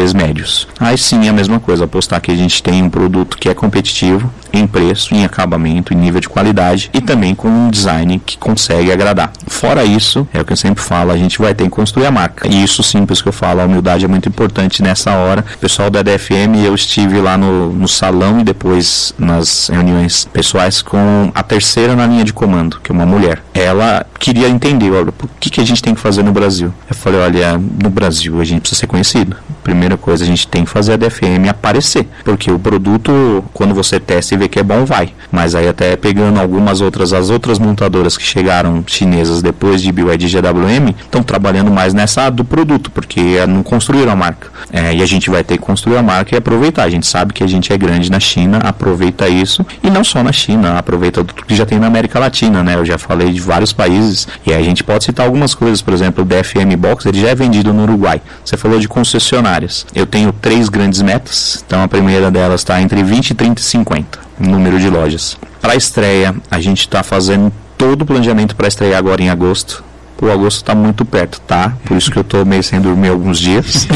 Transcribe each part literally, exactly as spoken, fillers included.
vezes médios. Aí sim é a mesma coisa, apostar que a gente tem um produto que é competitivo em preço, em acabamento, em nível de qualidade e também com um design que consegue agradar. Fora isso, é o que eu sempre falo, a gente vai ter que construir a marca. E isso sim, por isso que eu falo, a humildade é muito importante nessa hora. O pessoal da D F M, eu estive lá no, no salão e depois nas reuniões pessoais com a terceira na linha de comando, que é uma mulher. Ela queria entender, olha, o que, que a gente tem que fazer no Brasil? Eu falei, olha, no Brasil a gente precisa ser conhecido. Primeira coisa, a gente tem que fazer a D F M aparecer, porque o produto, quando você testa e vê que é bom, vai. Mas aí até pegando algumas outras, as outras montadoras que chegaram chinesas depois de B Y D e G W M, estão trabalhando mais nessa do produto, porque não construíram a marca. É, e a gente vai ter que construir a marca e aproveitar. A gente sabe que a gente é grande na China, aproveita isso, e não só na China, aproveita tudo que já tem na América Latina, né? Eu já falei de vários países, e aí a gente pode citar algumas coisas, por exemplo, o D F M Box, ele já é vendido no Uruguai. Você falou de concessionárias. Eu tenho três grandes metas, então a primeira delas está entre vinte, trinta e cinquenta, número de lojas. Para a estreia, a gente está fazendo todo o planejamento para estrear agora em agosto. O agosto está muito perto, tá? Por isso que eu estou meio sem dormir alguns dias.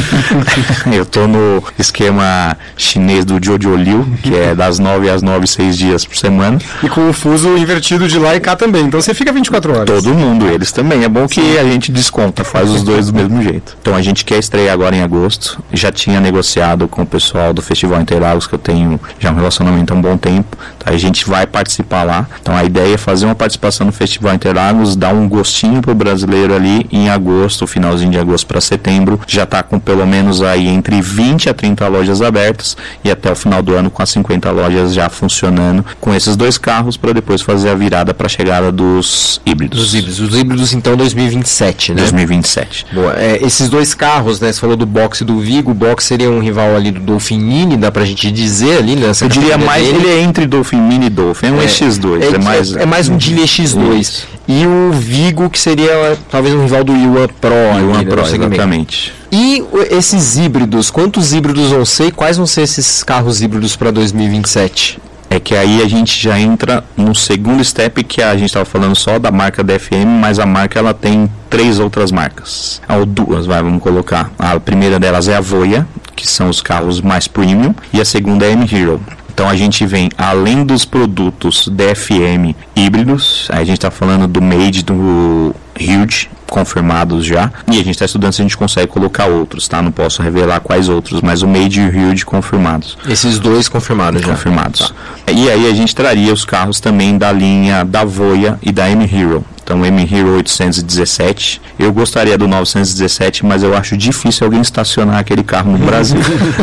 Eu estou no esquema chinês do Jojo Liu, que é das nove às nove, seis dias por semana. E com o fuso invertido de lá e cá também, então você fica vinte e quatro horas. Todo mundo, eles também. É bom que Sim. a gente desconta, faz os dois do mesmo jeito. Então a gente quer estrear agora em agosto. Já tinha negociado com o pessoal do Festival Interlagos, que eu tenho já um relacionamento há um bom tempo. Tá? A gente vai participar lá. Então a ideia é fazer uma participação no Festival Interlagos, dar um gostinho pro Brasil brasileiro ali em agosto, finalzinho de agosto para setembro, já está com pelo menos aí entre vinte a trinta lojas abertas e até o final do ano com as cinquenta lojas já funcionando com esses dois carros para depois fazer a virada para a chegada dos híbridos. Dos híbridos. Os híbridos então dois mil e vinte e sete, né? dois mil e vinte e sete. Boa. É, esses dois carros, né? Você falou do Box e do Vigo. O Box seria um rival ali do Dolphin Mini, dá pra gente dizer ali, né? Eu diria mais, dele. Ele é entre Dolphin Mini e Dolphin, é um é, E X dois. É, é, mais, é mais um Geely E X dois. Isso. E o Vigo, que seria talvez um rival do Yuan Pro. Yuan Pro, exatamente. E esses híbridos, quantos híbridos vão ser e quais vão ser esses carros híbridos para dois mil e vinte e sete? É que aí a gente já entra no segundo step, que a gente estava falando só da marca D F M, mas a marca ela tem três outras marcas, ou duas, vai, vamos colocar. A primeira delas é a Voya, que são os carros mais premium, e a segunda é a M-Hero. Então a gente vem, além dos produtos D F M híbridos, aí a gente está falando do Made, do Huge, confirmados já, e a gente está estudando se a gente consegue colocar outros, tá? Não posso revelar quais outros, mas o Made e o Huge confirmados. Esses dois confirmados já? Confirmados. Tá. E aí a gente traria os carros também da linha da Voya e da M-Hero. Então, o M-Hero oitocentos e dezessete, eu gostaria do novecentos e dezessete, mas eu acho difícil alguém estacionar aquele carro no Brasil.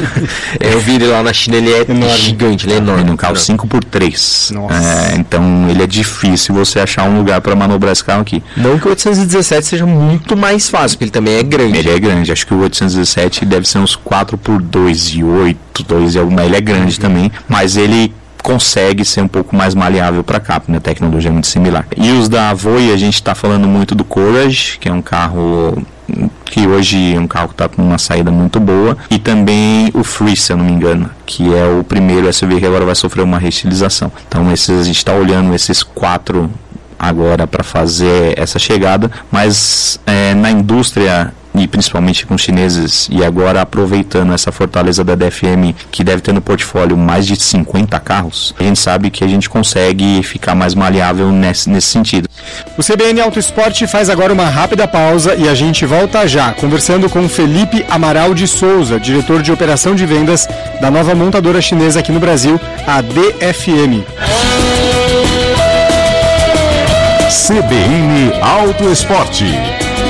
Eu vi ele lá na China, ele é enorme. Gigante, ele é enorme. Ele é um carro cinco por três. É, então, ele é difícil você achar um lugar para manobrar esse carro aqui. Não que o oitocentos e dezessete seja muito mais fácil, porque ele também é grande. Ele é grande, acho que o oitocentos e dezessete deve ser uns quatro por dois e oito, dois e alguma, ele é grande uhum. também, mas ele consegue ser um pouco mais maleável para cá, porque a tecnologia é muito similar. E os da Voya, a gente está falando muito do Courage, que é um carro que hoje é um carro que está com uma saída muito boa, e também o Free, se eu não me engano, que é o primeiro S U V que agora vai sofrer uma reestilização. Então esses, a gente está olhando esses quatro agora para fazer essa chegada, mas é, na indústria e principalmente com os chineses, e agora aproveitando essa fortaleza da D F M, que deve ter no portfólio mais de cinquenta carros, a gente sabe que a gente consegue ficar mais maleável nesse, nesse sentido. O C B N Auto Esporte faz agora uma rápida pausa e a gente volta já, conversando com Felipe Amaral de Souza, diretor de operação de vendas da nova montadora chinesa aqui no Brasil, a D F M. C B N Auto Esporte.